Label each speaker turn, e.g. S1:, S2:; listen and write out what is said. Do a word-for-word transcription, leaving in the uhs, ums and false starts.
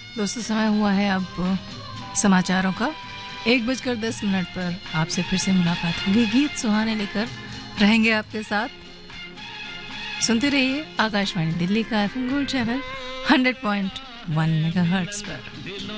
S1: दोस्तों समय हुआ है अब समाचारों का। एक बजकर दस मिनट पर आपसे फिर से मुलाकात होगी। गीत सुहाने लेकर रहेंगे आपके साथ। सुनते रहिए आकाशवाणी दिल्ली का FM gold channel hundred point one megahertz पर।